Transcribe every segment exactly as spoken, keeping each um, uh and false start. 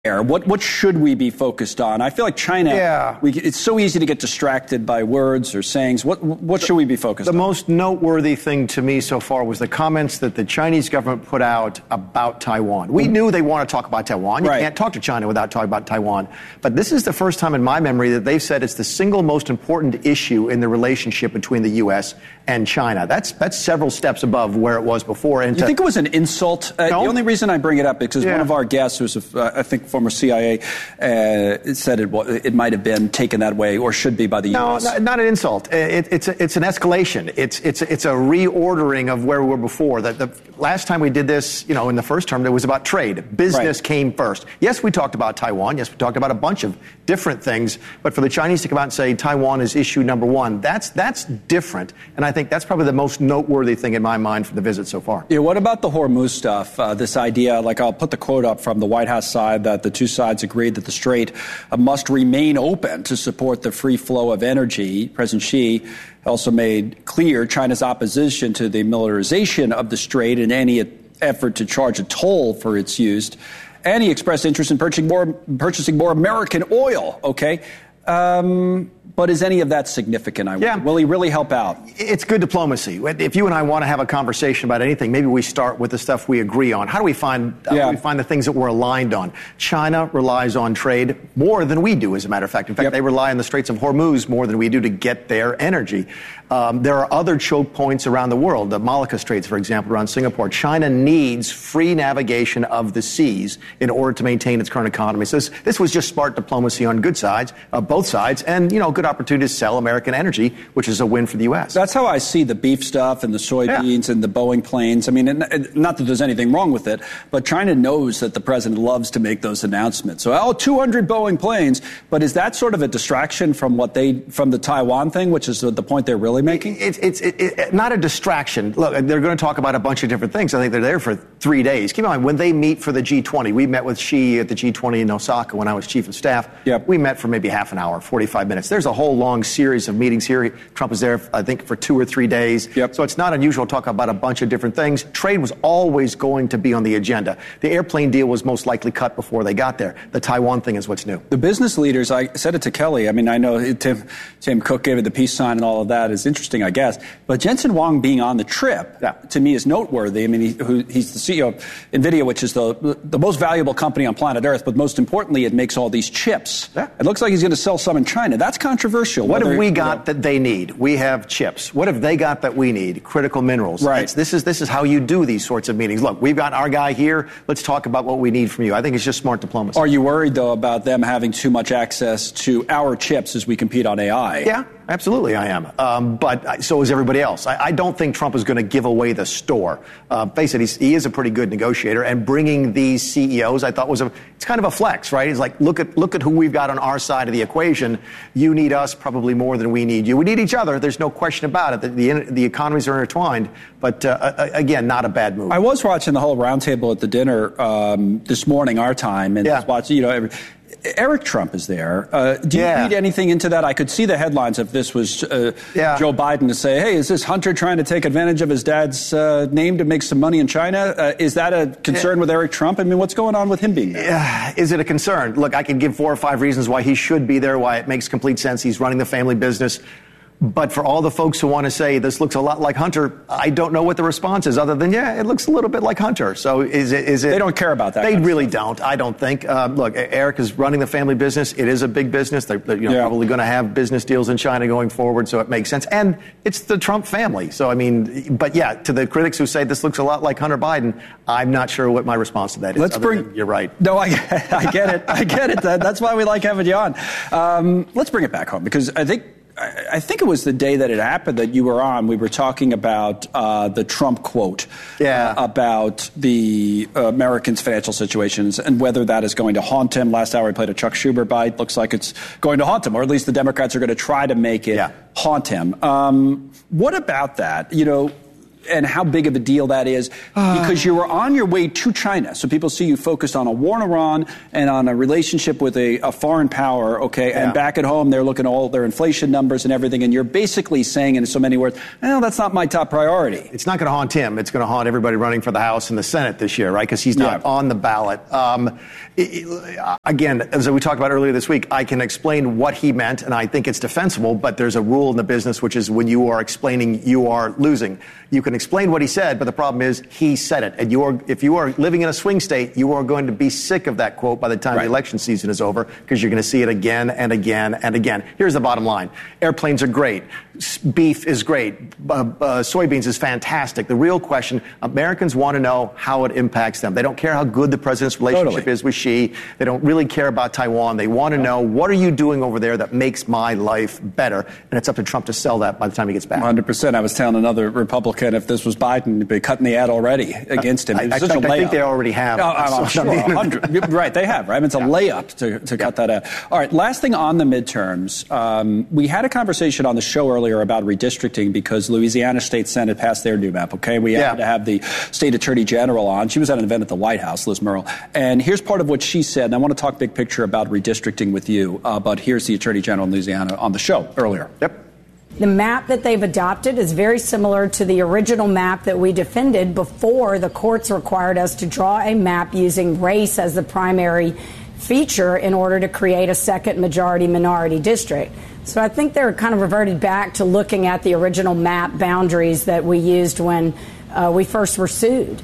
What what should we be focused on? I feel like China, yeah. we, it's so easy to get distracted by words or sayings. What what should we be focused the on? The most noteworthy thing to me so far was the comments that the Chinese government put out about Taiwan. We knew they want to talk about Taiwan. You right. can't talk to China without talking about Taiwan. But this is the first time in my memory that they've said it's the single most important issue in the relationship between the U S and China. That's that's several steps above where it was before. And you to, think it was an insult? Uh, no. The only reason I bring it up is because yeah. one of our guests, who's a, uh, I think former C I A, uh, said it it might have been taken that way or should be by the U S. No, not an insult. It, it's a, it's an escalation. It's it's it's a reordering of where we were before. That the last time we did this, you know, in the first term, it was about trade. Business right. came first. Yes, we talked about Taiwan. Yes, we talked about a bunch of different things. But for the Chinese to come out and say Taiwan is issue number one, that's that's different. And I think that's probably the most noteworthy thing in my mind from the visit so far. Yeah. What about the Hormuz stuff? Uh, this idea, like I'll put the quote up from the White House side that the two sides agreed that the strait uh, must remain open to support the free flow of energy. President Xi also made clear China's opposition to the militarization of the strait and any effort to charge a toll for its use. And he expressed interest in purchasing more, purchasing more American oil. Okay. Um, but is any of that significant? I yeah. Will he really help out? It's good diplomacy. If you and I want to have a conversation about anything, maybe we start with the stuff we agree on. How do we find how yeah. do we find the things that we're aligned on? China relies on trade more than we do, as a matter of fact. In fact, yep. they rely on the Straits of Hormuz more than we do to get their energy. Um, there are other choke points around the world, the Malacca Straits, for example, around Singapore. China needs free navigation of the seas in order to maintain its current economy. So this, this was just smart diplomacy on good sides, uh, both sides, and, you know, good opportunity to sell American energy, which is a win for the U S. That's how I see the beef stuff and the soybeans yeah. and the Boeing planes. I mean, and, and not that there's anything wrong with it, but China knows that the president loves to make those announcements. So, oh, two hundred Boeing planes. But is that sort of a distraction from what they, from the Taiwan thing, which is the point they're really making? It's it's it, it, not a distraction. Look, they're going to talk about a bunch of different things. I think they're there for three days. Keep in mind, when they meet for the G twenty, we met with Xi at the G twenty in Osaka when I was chief of staff. Yep. We met for maybe half an hour, forty-five minutes. There's a whole long series of meetings here. Trump was there, I think, for two or three days. Yep. So it's not unusual to talk about a bunch of different things. Trade was always going to be on the agenda. The airplane deal was most likely cut before they got there. The Taiwan thing is what's new. The business leaders, I said it to Kelly. I mean, I know Tim, Tim Cook gave it the peace sign and all of that is interesting, I guess. But Jensen Huang being on the trip, yeah. to me, is noteworthy. I mean, he, who, he's the C E O of NVIDIA, which is the the most valuable company on planet Earth. But most importantly, it makes all these chips. Yeah. It looks like he's going to sell some in China. That's controversial. What whether, have we got you know, that they need? We have chips. What have they got that we need? Critical minerals. Right. That's, this is this is how you do these sorts of meetings. Look, we've got our guy here. Let's talk about what we need from you. I think it's just smart diplomacy. Are you worried, though, about them having too much access to our chips as we compete on A I? Yeah, absolutely I am. Um, but so is everybody else. I, I don't think Trump is going to give away the store. Uh, face it, he's, he is a pretty good negotiator. And bringing these C E Os, I thought was a, it's kind of a flex, right? It's like, look at look at who we've got on our side of the equation. You need us probably more than we need you. We need each other. There's no question about it. The, the, the economies are intertwined. But, uh, again, not a bad move. I was watching the whole roundtable at the dinner um, this morning, our time, and yeah. watching, you know, every, Eric Trump is there. Uh, do you yeah. read anything into that? I could see the headlines if this was uh, yeah. Joe Biden to say, hey, is this Hunter trying to take advantage of his dad's uh, name to make some money in China? Uh, is that a concern yeah. with Eric Trump? I mean, what's going on with him being there? Uh, is it a concern? Look, I can give four or five reasons why he should be there, why it makes complete sense. He's running the family business. But for all the folks who want to say this looks a lot like Hunter, I don't know what the response is other than, yeah, it looks a little bit like Hunter. So is it? Is it they don't care about that. They really don't, I don't think. Uh, look, Eric is running the family business. It is a big business. They're, they're you know, yeah. probably going to have business deals in China going forward, so it makes sense. And it's the Trump family. So, I mean, but yeah, to the critics who say this looks a lot like Hunter Biden, I'm not sure what my response to that is. Let's bring. You're right. No, I, I get it. I get it. That's why we like having you on. Um, let's bring it back home because I think. I think it was the day that it happened that you were on. We were talking about uh, the Trump quote yeah. uh, about the uh, Americans' financial situations and whether that is going to haunt him. Last hour we played a Chuck Schumer bite. Looks like it's going to haunt him, or at least the Democrats are going to try to make it yeah. haunt him. Um, what about that? You know, and how big of a deal that is, because you were on your way to China. So people see you focused on a war in Iran and on a relationship with a, a foreign power, okay? Yeah. And back at home, they're looking at all their inflation numbers and everything, and you're basically saying in so many words, well, that's not my top priority. It's not going to haunt him. It's going to haunt everybody running for the House and the Senate this year, right? Because he's not yeah. on the ballot. Um, it, it, again, as we talked about earlier this week, I can explain what he meant, and I think it's defensible, but there's a rule in the business, which is when you are explaining, you are losing. You can explain what he said, but the problem is he said it. And you are, if you are living in a swing state, you are going to be sick of that quote by the time right. the election season is over, because you're going to see it again and again and again. Here's the bottom line. Airplanes are great. Beef is great. Uh, uh, soybeans is fantastic. The real question, Americans want to know how it impacts them. They don't care how good the president's relationship totally. is with Xi. They don't really care about Taiwan. They want to know, what are you doing over there that makes my life better? And it's up to Trump to sell that by the time he gets back. one hundred percent. I was telling another Republican, if this was Biden, they'd be cutting the ad already against him. I, I, I, I think they already have. Oh, I'm sure. one hundred Right, they have, right? It's a yeah. layup to, to yeah. cut that ad. All right, last thing on the midterms. Um, we had a conversation on the show earlier about redistricting because Louisiana State Senate passed their new map, okay? We yeah. happened to have the state attorney general on. She was at an event at the White House, Liz Murrill. And here's part of what she said. And I want to talk big picture about redistricting with you. Uh, but here's the attorney general in Louisiana on the show earlier. Yep. The map that they've adopted is very similar to the original map that we defended before the courts required us to draw a map using race as the primary feature in order to create a second majority minority district. So I think they're kind of reverted back to looking at the original map boundaries that we used when uh, we first were sued.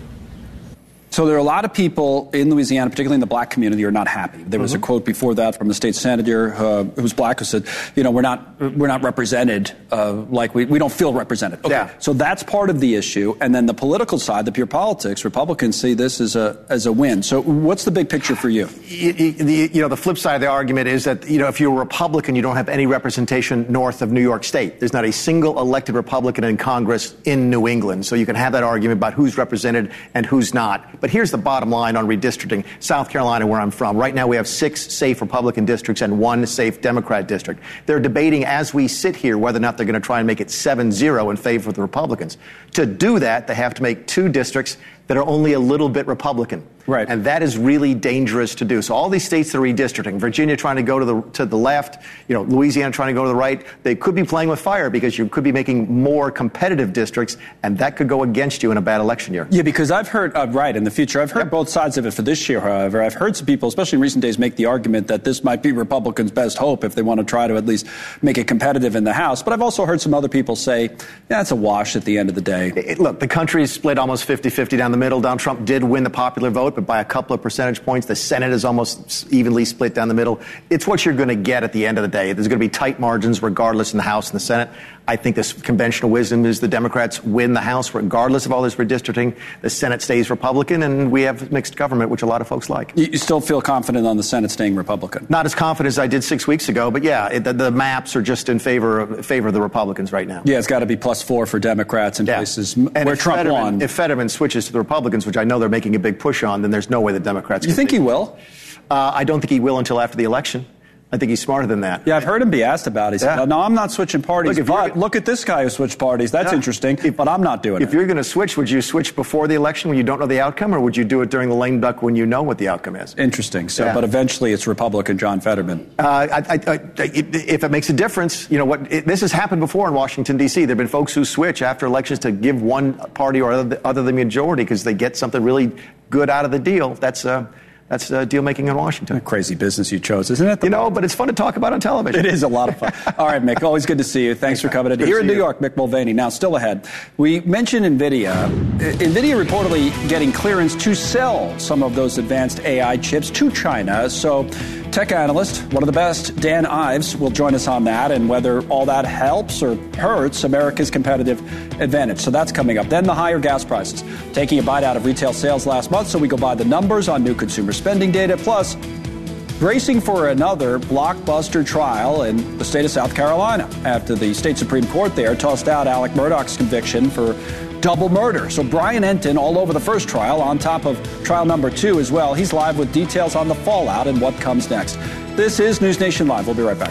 So there are a lot of people in Louisiana, particularly in the black community, who are not happy. There was mm-hmm. a quote before that from the state senator uh, who's black who said, you know, we're not we're not represented uh, like we, we don't feel represented. Okay. Yeah. So that's part of the issue. And then the political side, the pure politics, Republicans see this as a as a win. So what's the big picture for you? You, you, you know, the flip side of the argument is that, you know, if you're a Republican, you don't have any representation north of New York State. There's not a single elected Republican in Congress in New England. So you can have that argument about who's represented and who's not. But here's the bottom line on redistricting. South Carolina, where I'm from, right now we have six safe Republican districts and one safe Democrat district. They're debating as we sit here whether or not they're going to try and make it seven zero in favor of the Republicans. To do that, they have to make two districts that are only a little bit Republican. Right. And that is really dangerous to do. So all these states that are redistricting, Virginia trying to go to the to the left, you know, Louisiana trying to go to the right, they could be playing with fire because you could be making more competitive districts, and that could go against you in a bad election year. Yeah, because I've heard, uh, right, in the future, I've heard yep. both sides of it for this year, however. I've heard some people, especially in recent days, make the argument that this might be Republicans' best hope if they want to try to at least make it competitive in the House. But I've also heard some other people say, yeah, it's a wash at the end of the day. It, look, the country is split almost fifty-fifty down the middle. Donald Trump did win the popular vote, but by a couple of percentage points. The Senate is almost evenly split down the middle. It's what you're going to get at the end of the day. There's going to be tight margins regardless in the House and the Senate. I think this conventional wisdom is the Democrats win the House regardless of all this redistricting. The Senate stays Republican, and we have mixed government, which a lot of folks like. You still feel confident on the Senate staying Republican? Not as confident as I did six weeks ago, but yeah, it, the, the maps are just in favor of, favor of the Republicans right now. Yeah, it's got to be plus four for Democrats in yeah. places and where Trump Fetterman, won. If Fetterman switches to the Republicans, which I know they're making a big push on, then there's no way the Democrats You can think he will? Uh, I don't think he will until after the election. I think he's smarter than that. Yeah, I've heard him be asked about it. He said, yeah. no, I'm not switching parties, look, but look at this guy who switched parties. That's yeah. interesting, if, but I'm not doing if it. If you're going to switch, would you switch before the election when you don't know the outcome, or would you do it during the lame duck when you know what the outcome is? Interesting. So, yeah. But eventually it's Republican John Fetterman. Uh, I, I, I, if it makes a difference, you know what? It, this has happened before in Washington, D C There have been folks who switch after elections to give one party or other, other the majority because they get something really good out of the deal. That's uh, That's uh, deal making in Washington. Crazy business you chose, isn't it? You know, but it's fun to talk about on television. It is a lot of fun. All right, Mick, always good to see you. Thanks for coming in. Here in New York, Mick Mulvaney. Now, still ahead. We mentioned NVIDIA. NVIDIA reportedly getting clearance to sell some of those advanced A I chips to China. So tech analyst, one of the best, Dan Ives, will join us on that and whether all that helps or hurts America's competitive advantage. So that's coming up. Then the higher gas prices, taking a bite out of retail sales last month. So we go by the numbers on new consumer spending data, plus bracing for another blockbuster trial in the state of South Carolina after the state Supreme Court there tossed out Alec Murdaugh's conviction for double murder. So Brian Enton all over the first trial, on top of trial number two as well. He's live with details on the fallout and what comes next. This is News Nation Live. We'll be right back.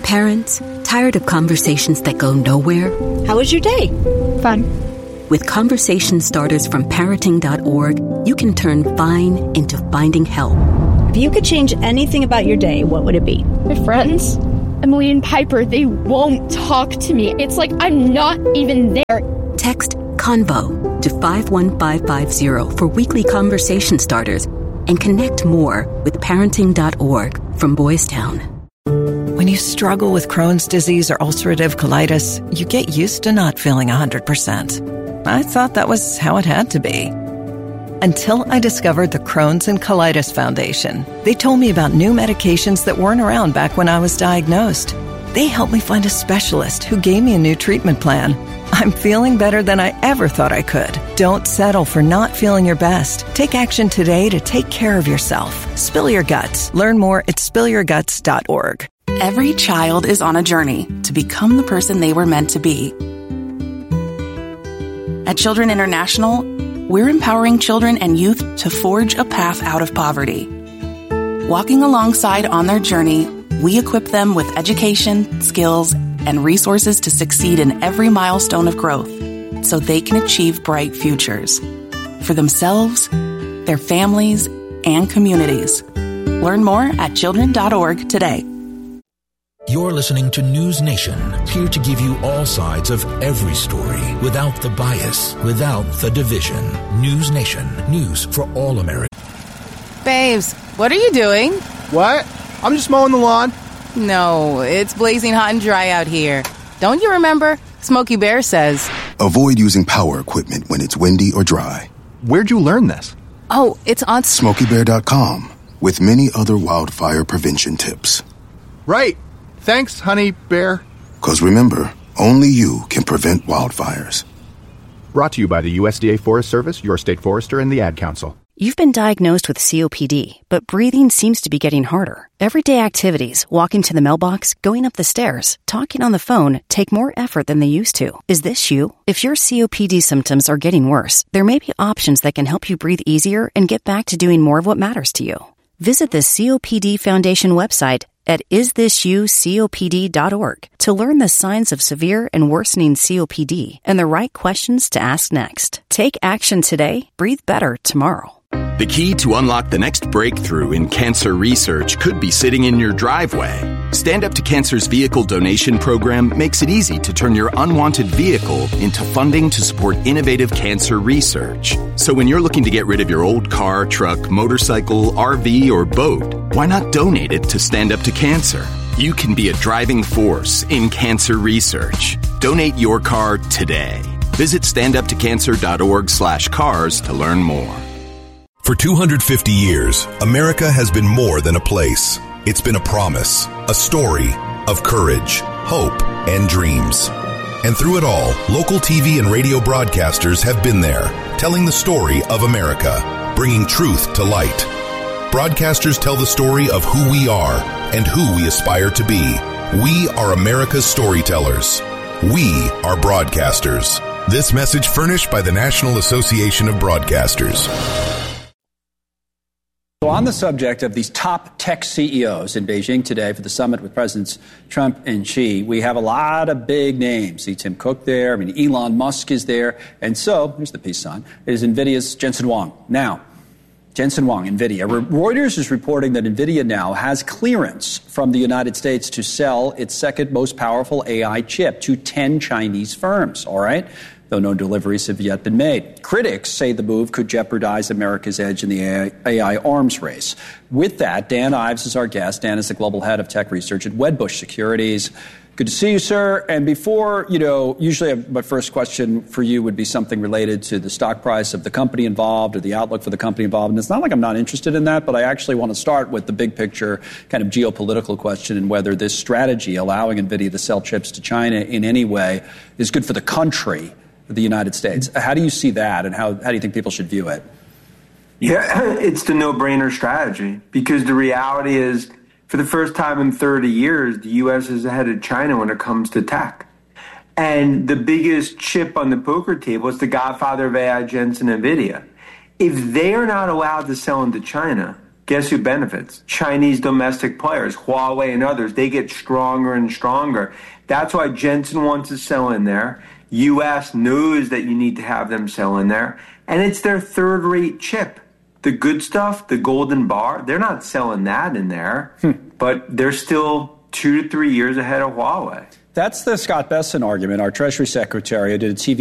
Parents, tired of conversations that go nowhere? How was your day? Fun. With conversation starters from parenting dot org, you can turn fine into finding help. If you could change anything about your day, what would it be? My friends, Emily and Piper, they won't talk to me. It's like I'm not even there. Text CONVO to five one five five zero for weekly conversation starters and connect more with parenting dot org from Boys Town. When you struggle with Crohn's disease or ulcerative colitis, you get used to not feeling one hundred percent. I thought that was how it had to be. Until I discovered the Crohn's and Colitis Foundation. They told me about new medications that weren't around back when I was diagnosed. They helped me find a specialist who gave me a new treatment plan. I'm feeling better than I ever thought I could. Don't settle for not feeling your best. Take action today to take care of yourself. Spill your guts. Learn more at spill your guts dot org. Every child is on a journey to become the person they were meant to be. At Children International, we're empowering children and youth to forge a path out of poverty. Walking alongside on their journey, we equip them with education, skills, and resources to succeed in every milestone of growth so they can achieve bright futures for themselves, their families, and communities. Learn more at children dot org today. You're listening to News Nation, here to give you all sides of every story without the bias, without the division. News Nation, news for all Americans. Babes, what are you doing? What? I'm just mowing the lawn. No, it's blazing hot and dry out here. Don't you remember? Smokey Bear says, avoid using power equipment when it's windy or dry. Where'd you learn this? Oh, it's on Smokey Bear dot com, with many other wildfire prevention tips. Right. Thanks, honey bear. Because remember, only you can prevent wildfires. Brought to you by the U S D A Forest Service, your state forester, and the Ad Council. You've been diagnosed with C O P D, but breathing seems to be getting harder. Everyday activities, walking to the mailbox, going up the stairs, talking on the phone, take more effort than they used to. Is this you? If your C O P D symptoms are getting worse, there may be options that can help you breathe easier and get back to doing more of what matters to you. Visit the C O P D Foundation website at is this you copd dot org to learn the signs of severe and worsening C O P D and the right questions to ask next. Take action today. Breathe better tomorrow. The key to unlock the next breakthrough in cancer research could be sitting in your driveway. Stand Up to Cancer's vehicle donation program makes it easy to turn your unwanted vehicle into funding to support innovative cancer research. So when you're looking to get rid of your old car, truck, motorcycle, R V, or boat, why not donate it to Stand Up to Cancer? You can be a driving force in cancer research. Donate your car today. Visit stand up to cancer dot org slash cars to learn more. For two hundred fifty years, America has been more than a place. It's been a promise, a story of courage, hope, and dreams. And through it all, local T V and radio broadcasters have been there, telling the story of America, bringing truth to light. Broadcasters tell the story of who we are and who we aspire to be. We are America's storytellers. We are broadcasters. This message furnished by the National Association of Broadcasters. So on the subject of these top tech C E Os in Beijing today for the summit with Presidents Trump and Xi, we have a lot of big names. See Tim Cook there. I mean, Elon Musk is there. And so, here's the peace sign, is NVIDIA's Jensen Huang. Now, Jensen Huang, NVIDIA. Reuters is reporting that NVIDIA now has clearance from the United States to sell its second most powerful A I chip to ten Chinese firms, all right? Though no deliveries have yet been made. Critics say the move could jeopardize America's edge in the A I arms race. With that, Dan Ives is our guest. Dan is the global head of tech research at Wedbush Securities. Good to see you, sir. And before, you know, usually my first question for you would be something related to the stock price of the company involved or the outlook for the company involved. And it's not like I'm not interested in that, but I actually want to start with the big picture kind of geopolitical question and whether this strategy, allowing NVIDIA to sell chips to China in any way, is good for the country, the United States. How do you see that, and how, how do you think people should view it? Yeah, it's the no-brainer strategy, because the reality is, for the first time in thirty years, the U S is ahead of China when it comes to tech. And the biggest chip on the poker table is the godfather of A I, Jensen, NVIDIA. If they are not allowed to sell into China, Guess who benefits? Chinese domestic players, Huawei and others. They get stronger and stronger. That's why Jensen wants to sell in there. U S knows that you need to have them sell in there. And it's their third-rate chip. The good stuff, the golden bar, they're not selling that in there. Hmm. But they're still two to three years ahead of Huawei. That's the Scott Bessent argument. Our Treasury Secretary did a T V